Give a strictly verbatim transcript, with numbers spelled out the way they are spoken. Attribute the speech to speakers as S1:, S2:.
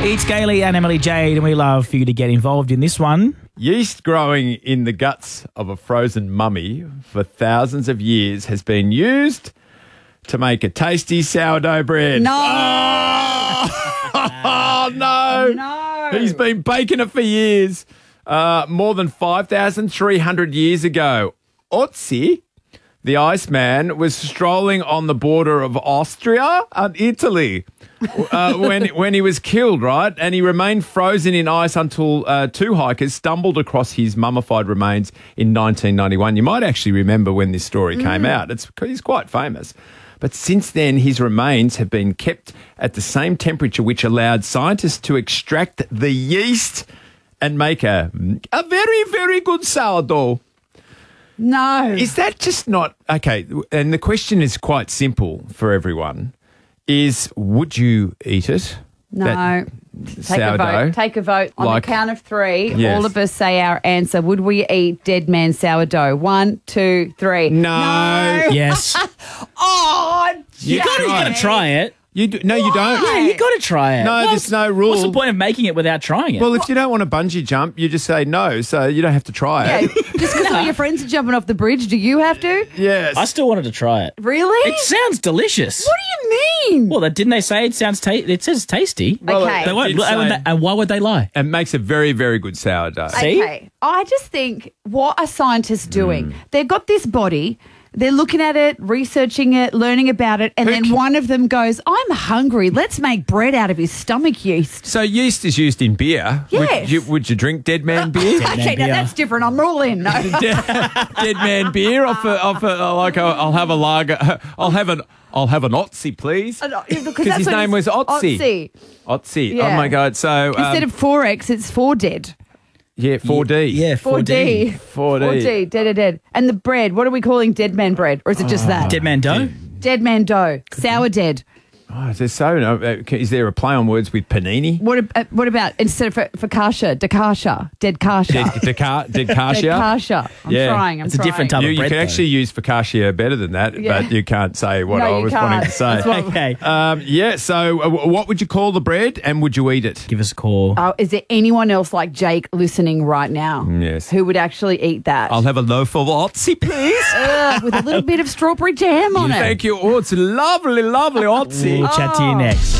S1: It's Gailey and Emily Jade, and we love for you to get involved in this one.
S2: Yeast growing in the guts of a frozen mummy for thousands of years has been used to make a tasty sourdough bread.
S3: No.
S2: Oh, no.
S3: No.
S2: He's been baking it for years. Uh, more than five thousand three hundred years ago, Otzi, the Iceman, was strolling on the border of Austria and Italy uh, when when he was killed, right? And he remained frozen in ice until uh, two hikers stumbled across his mummified remains in nineteen ninety-one. You might actually remember when this story mm. came out. It's He's quite famous. But since then, his remains have been kept at the same temperature, which allowed scientists to extract the yeast and make a, a very, very good sourdough.
S3: No.
S2: Is that just not... Okay, and the question is quite simple for everyone, is would you eat it?
S3: No.
S2: That
S3: Take
S2: sourdough?
S3: a vote. Take a vote. On
S2: Like-
S3: the count of three,
S2: Yes.
S3: all of us say our answer. Would we eat dead man sourdough? One, two, three.
S2: No.
S1: Yes.
S3: Oh,
S1: You
S2: Yeah.
S1: gotta, you
S2: Try
S1: gotta
S2: it.
S1: try it.
S2: You do, no, you don't.
S1: Yeah, you gotta try it.
S2: No, there's no rule.
S1: What's the point of making it without trying it?
S2: Well, if you don't want to bungee jump, you just say no, so you don't have to try
S3: Yeah,
S2: it.
S3: just because all your friends are jumping off the bridge, do you have to?
S2: Yes.
S1: I still wanted to try it.
S3: Really?
S1: It sounds delicious.
S3: What do you mean?
S1: Well, didn't they say it sounds ta- it says tasty?
S2: Well,
S3: Okay.
S1: They won't,
S2: It's, uh,
S1: and, and why would they lie?
S2: It makes a very, very good sourdough.
S1: See?
S3: Okay. I just think, what are scientists doing?
S2: Hmm.
S3: They've got this body. They're looking at it, researching it, learning about it, and
S2: Who
S3: then
S2: ca-
S3: one of them goes, I'm hungry. Let's make bread out of his stomach yeast.
S2: So yeast is used in beer.
S3: Yes.
S2: Would you, would you drink Dead Man beer?
S1: Dead Man
S3: Okay, now
S1: beer.
S3: that's different. I'm all in. No.
S2: Dead Man beer. Off a, off a, like a, I'll have a lager. I'll have an. I'll have an Otzi, please.
S3: Uh, Because
S2: Because
S3: that's
S2: his
S3: what
S2: name was
S3: it's-
S2: Otzi.
S3: Otzi.
S2: Otzi.
S3: Yeah.
S2: Oh my God. So um,
S3: Instead of four X, it's four dead.
S2: yeah, four D.
S1: Yeah,
S3: four D.
S2: four D.
S3: four D. Dead, dead, dead. And the bread, what are we calling dead man bread? Or is it just that?
S1: Dead man dough?
S3: Dead man dough. Sour dead.
S2: Oh, is there so? Uh, is there a play on words with panini?
S3: What, ab- uh, what about, instead of for, for kasha, dekasha, dead kasha.
S2: Dead, deca- dead
S3: Dead
S2: kasha?
S3: kasha. I'm
S2: Yeah.
S3: trying. I'm
S1: It's a
S3: trying.
S1: different type
S2: You,
S1: of
S2: you
S1: bread,
S2: can
S1: though.
S2: actually use focaccia better than that,
S3: Yeah.
S2: but you can't say what
S3: No,
S2: I
S3: you
S2: was
S3: can't.
S2: wanting to say.
S3: That's what-
S1: Okay.
S2: Um, yeah, so uh, w- what would you call the bread and would you eat it?
S1: Give us a call.
S3: Oh, is there anyone else like Jake listening right now?
S2: Yes.
S3: Who would actually eat that?
S2: I'll have a loaf of Otzi, please.
S3: Ugh, with a little bit of strawberry jam on it.
S2: Thank you. Oh, it's lovely, lovely Otzi.
S1: We'll chat to you next.